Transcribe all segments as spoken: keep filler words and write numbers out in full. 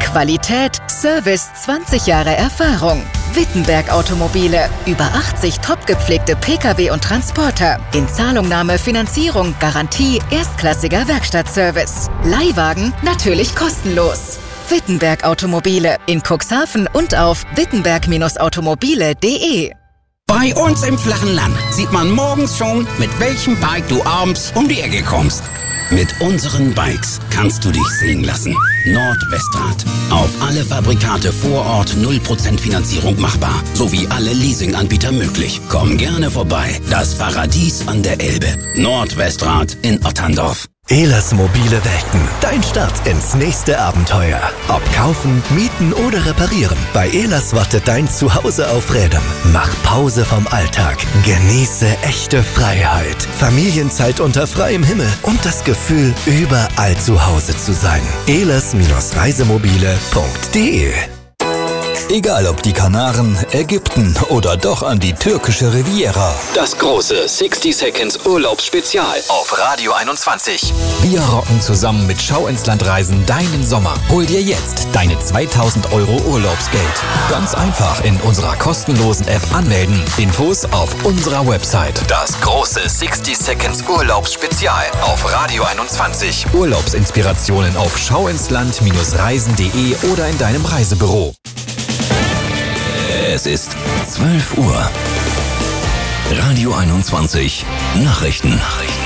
Qualität, Service, zwanzig Jahre Erfahrung. Wittenberg Automobile. Über achtzig top gepflegte Pkw und Transporter. In Zahlungnahme, Finanzierung, Garantie, erstklassiger Werkstattservice. Leihwagen natürlich kostenlos. Wittenberg Automobile. In Cuxhaven und auf wittenberg automobile punkt de. Bei uns im flachen Land sieht man morgens schon, mit welchem Bike du abends um die Ecke kommst. Mit unseren Bikes kannst du dich sehen lassen. Nordwestrad. Auf alle Fabrikate vor Ort null Prozent Finanzierung machbar. Sowie alle Leasinganbieter möglich. Komm gerne vorbei. Das Paradies an der Elbe. Nordwestrad in Otterndorf. Ehlers mobile Welten. Dein Start ins nächste Abenteuer. Ob kaufen, mieten oder reparieren. Bei Ehlers wartet dein Zuhause auf Rädern. Mach Pause vom Alltag. Genieße echte Freiheit. Familienzeit unter freiem Himmel. Und das Gefühl, überall zu Hause zu sein. ehlers Reisemobile punkt de. Egal ob die Kanaren, Ägypten oder doch an die türkische Riviera. Das große sixty Seconds Urlaubsspezial auf Radio einundzwanzig. Wir rocken zusammen mit Schau ins Land Reisen deinen Sommer. Hol dir jetzt deine zweitausend Euro Urlaubsgeld. Ganz einfach in unserer kostenlosen App anmelden. Infos auf unserer Website. Das große sixty Seconds Urlaubsspezial auf Radio einundzwanzig. Urlaubsinspirationen auf schauinsland Reisen punkt de oder in deinem Reisebüro. Es ist zwölf Uhr. Radio einundzwanzig. Nachrichten. Nachrichten.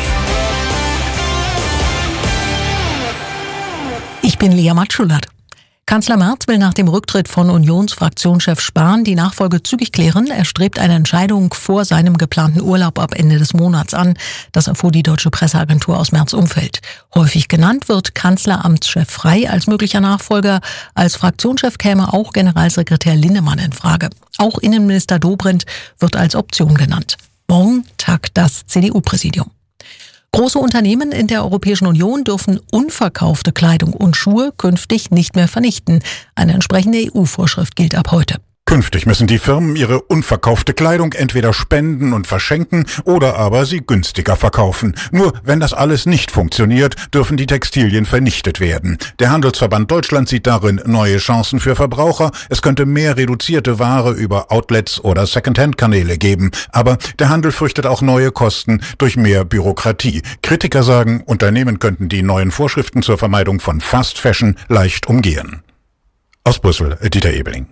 Ich bin Lea Matschulert. Kanzler Merz will nach dem Rücktritt von Unionsfraktionschef Spahn die Nachfolge zügig klären. Er strebt eine Entscheidung vor seinem geplanten Urlaub ab Ende des Monats an. Das erfuhr die deutsche Presseagentur aus Merz' Umfeld. Häufig genannt wird Kanzleramtschef Frey als möglicher Nachfolger. Als Fraktionschef käme auch Generalsekretär Linnemann in Frage. Auch Innenminister Dobrindt wird als Option genannt. Morgen tagt das C D U-Präsidium. Große Unternehmen in der Europäischen Union dürfen unverkaufte Kleidung und Schuhe künftig nicht mehr vernichten. Eine entsprechende E U-Vorschrift gilt ab heute. Künftig müssen die Firmen ihre unverkaufte Kleidung entweder spenden und verschenken oder aber sie günstiger verkaufen. Nur wenn das alles nicht funktioniert, dürfen die Textilien vernichtet werden. Der Handelsverband Deutschland sieht darin neue Chancen für Verbraucher. Es könnte mehr reduzierte Ware über Outlets oder Secondhand-Kanäle geben. Aber der Handel fürchtet auch neue Kosten durch mehr Bürokratie. Kritiker sagen, Unternehmen könnten die neuen Vorschriften zur Vermeidung von Fast Fashion leicht umgehen. Aus Brüssel, Dieter Ebeling.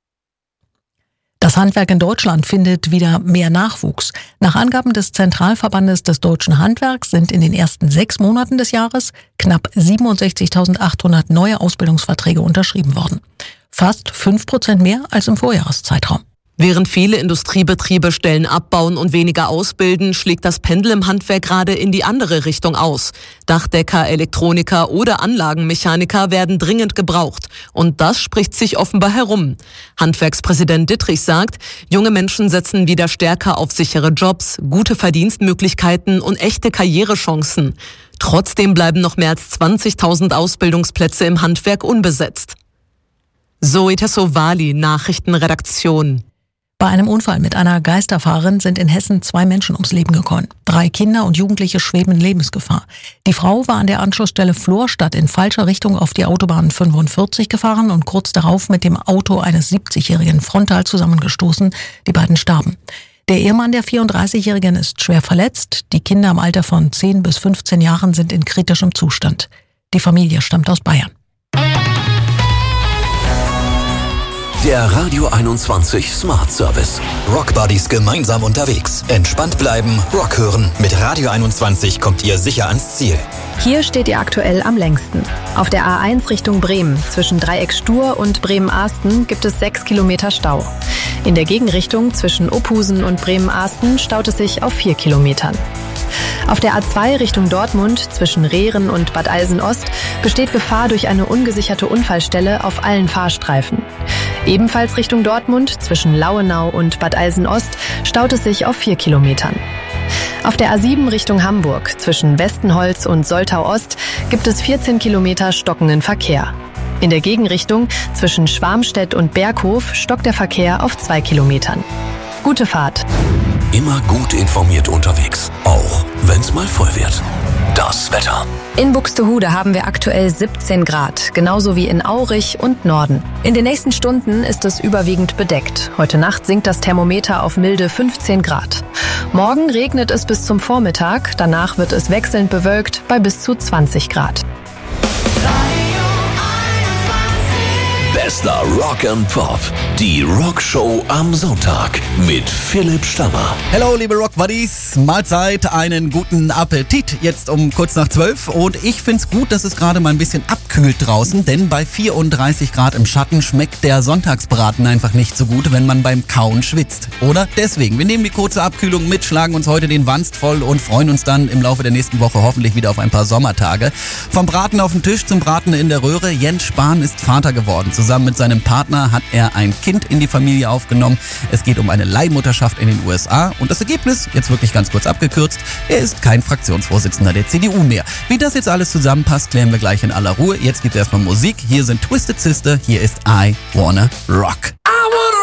Das Handwerk in Deutschland findet wieder mehr Nachwuchs. Nach Angaben des Zentralverbandes des deutschen Handwerks sind in den ersten sechs Monaten des Jahres knapp siebenundsechzigtausendachthundert neue Ausbildungsverträge unterschrieben worden. Fast fünf Prozent mehr als im Vorjahreszeitraum. Während viele Industriebetriebe Stellen abbauen und weniger ausbilden, schlägt das Pendel im Handwerk gerade in die andere Richtung aus. Dachdecker, Elektroniker oder Anlagenmechaniker werden dringend gebraucht. Und das spricht sich offenbar herum. Handwerkspräsident Dittrich sagt, junge Menschen setzen wieder stärker auf sichere Jobs, gute Verdienstmöglichkeiten und echte Karrierechancen. Trotzdem bleiben noch mehr als zwanzigtausend Ausbildungsplätze im Handwerk unbesetzt. Zoe Tassovali, Nachrichtenredaktion. Bei einem Unfall mit einer Geisterfahrerin sind in Hessen zwei Menschen ums Leben gekommen. Drei Kinder und Jugendliche schweben in Lebensgefahr. Die Frau war an der Anschlussstelle Florstadt in falscher Richtung auf die Autobahn fünfundvierzig gefahren und kurz darauf mit dem Auto eines siebzigjährigen frontal zusammengestoßen. Die beiden starben. Der Ehemann der vierunddreißigjährigen ist schwer verletzt. Die Kinder im Alter von zehn bis fünfzehn Jahren sind in kritischem Zustand. Die Familie stammt aus Bayern. Der Radio einundzwanzig Smart Service. Rock Buddies gemeinsam unterwegs. Entspannt bleiben, Rock hören. Mit Radio einundzwanzig kommt ihr sicher ans Ziel. Hier steht ihr aktuell am längsten. Auf der A eins Richtung Bremen zwischen Dreieck Stur und Bremen-Ahsten gibt es sechs Kilometer Stau. In der Gegenrichtung zwischen Opusen und Bremen-Ahsten staut es sich auf vier Kilometern. Auf der A zwei Richtung Dortmund zwischen Rehren und Bad Eilsen-Ost besteht Gefahr durch eine ungesicherte Unfallstelle auf allen Fahrstreifen. Ebenfalls Richtung Dortmund zwischen Lauenau und Bad Eilsen-Ost staut es sich auf vier Kilometern. Auf der A sieben Richtung Hamburg zwischen Westenholz und Soltau-Ost gibt es vierzehn Kilometer stockenden Verkehr. In der Gegenrichtung zwischen Schwarmstedt und Berghof stockt der Verkehr auf zwei Kilometern. Gute Fahrt. Immer gut informiert unterwegs, auch wenn's mal voll wird. Das Wetter. In Buxtehude haben wir aktuell siebzehn Grad, genauso wie in Aurich und Norden. In den nächsten Stunden ist es überwiegend bedeckt. Heute Nacht sinkt das Thermometer auf milde fünfzehn Grad. Morgen regnet es bis zum Vormittag, danach wird es wechselnd bewölkt bei bis zu zwanzig Grad. Bester Rock and Pop. Die Rockshow am Sonntag mit Philipp Stammer. Hallo liebe Rock Buddies, Mahlzeit, einen guten Appetit, jetzt um kurz nach zwölf und ich find's gut, dass es gerade mal ein bisschen abkühlt draußen, denn bei vierunddreißig Grad im Schatten schmeckt der Sonntagsbraten einfach nicht so gut, wenn man beim Kauen schwitzt, oder? Deswegen, wir nehmen die kurze Abkühlung mit, schlagen uns heute den Wanst voll und freuen uns dann im Laufe der nächsten Woche hoffentlich wieder auf ein paar Sommertage. Vom Braten auf den Tisch zum Braten in der Röhre, Jens Spahn ist Vater geworden. Zusammen mit seinem Partner hat er ein Kind in die Familie aufgenommen. Es geht um eine Leihmutterschaft in den U S A und das Ergebnis, jetzt wirklich ganz kurz abgekürzt, er ist kein Fraktionsvorsitzender der C D U mehr. Wie das jetzt alles zusammenpasst, klären wir gleich in aller Ruhe. Jetzt gibt es erstmal Musik. Hier sind Twisted Sister, hier ist I Wanna Rock.